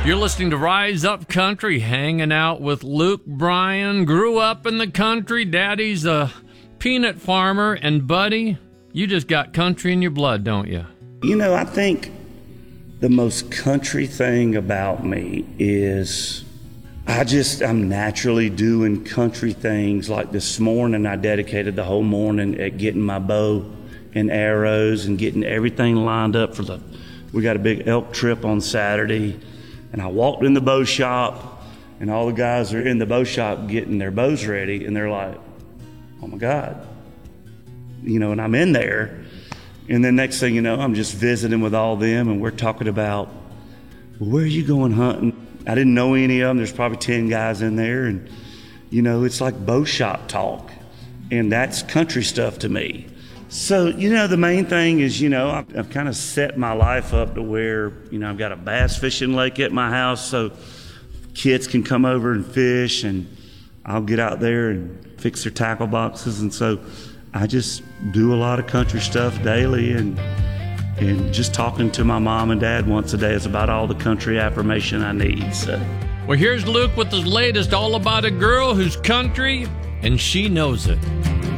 You're listening to Rise Up Country, hanging out with Luke Bryan. Grew up in the country. Daddy's a peanut farmer. And, buddy, you just got country in your blood, don't you? You know, I think the most country thing about me is I'm naturally doing country things. Like this morning, I dedicated the whole morning at getting my bow and arrows and getting everything lined up we got a big elk trip on Saturday. And I walked in the bow shop, and all the guys are in the bow shop getting their bows ready, and they're like, oh my God. You know, and I'm in there, and then next thing you know, I'm just visiting with all them, and we're talking about, well, where are you going hunting? I didn't know any of them. There's probably 10 guys in there, and, you know, it's like bow shop talk, and that's country stuff to me. So, you know, the main thing is, you know, I've kind of set my life up to where, you know, I've got a bass fishing lake at my house so kids can come over and fish, and I'll get out there and fix their tackle boxes. And so I just do a lot of country stuff daily, and just talking to my mom and dad once a day is about all the country affirmation I need. So. Well, here's Luke with his latest, all about a girl who's country, and she knows it.